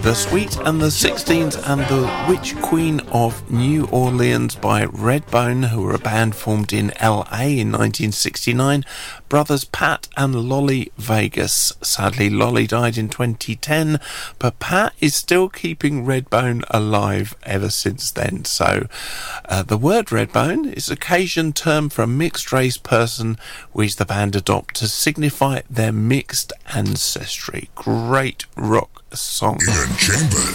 The Sweet and the Sixteens and the Witch Queen of New Orleans by Redbone, who were a band formed in LA in 1969. Brothers Pat and Lolly Vegas. Sadly, Lolly died in 2010, but Pat is still keeping Redbone alive ever since then. So the word Redbone is an Cajun term for a mixed race person which the band adopt to signify their mixed ancestry. Great rock song. Ian Chambers.